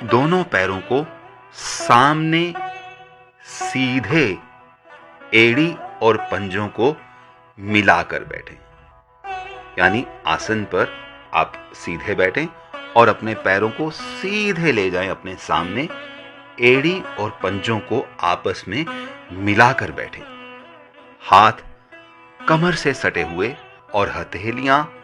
दोनों पैरों को सामने सीधे एड़ी और पंजों को मिलाकर बैठें। यानी आसन पर आप सीधे बैठें और अपने पैरों को सीधे ले जाएं अपने सामने, एड़ी और पंजों को आपस में मिलाकर बैठें। हाथ कमर से सटे हुए और हथेलियां